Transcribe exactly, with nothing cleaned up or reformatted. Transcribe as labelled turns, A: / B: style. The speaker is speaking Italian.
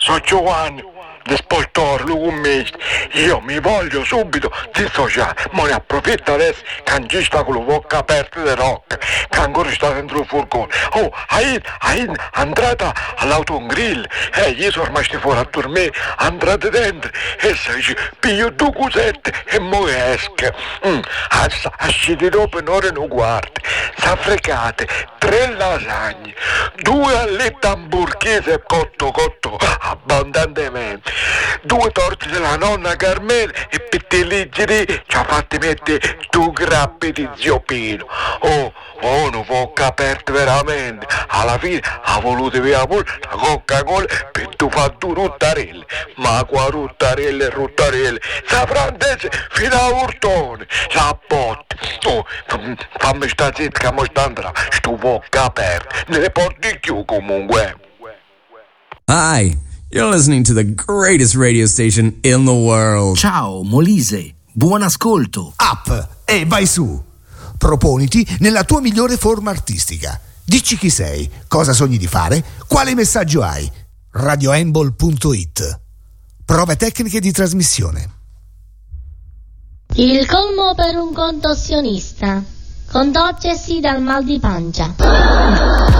A: sono Giovanni, l'espoltore, l'ummista. Io mi voglio subito dissociare, ma ne approfitto adesso che non ci sta con la bocca aperta di rock, che ancora sta dentro il furgone. Oh, hai, hai entrata all'autogrill, e io sono rimasti fuori a dormire, entrate dentro, e si dice, piglio due cosette e mo esca. Mm, asciti dopo un'ora e un quarto, s'affrecate, tre lasagne, due allette hamburghese cotto cotto abbondantemente, due torte della nonna Carmela e pettiligeri ci ha fatti mettere due grappi di zio Pino. Oh, oh, non bocca aperta veramente. Alla fine ha voluto via pure la Coca-Cola per tu fare due ruttarelle. Ma qua ruttarelle e ruttarelle, sa francese fino a urtone, sa botte. Oh, fammi sta zitta che mo sta andrà, sto bocca aperta, ne le porti più comunque.
B: Hi, you're listening to the greatest radio station in the world.
C: Ciao Molise, buon ascolto.
D: Up e vai su. Proponiti nella tua migliore forma artistica. Dici chi sei, cosa sogni di fare, quale messaggio hai. radioembol punto it. Prove tecniche di trasmissione.
E: Il colmo per un contorsionista. Contorcersi dal mal di pancia.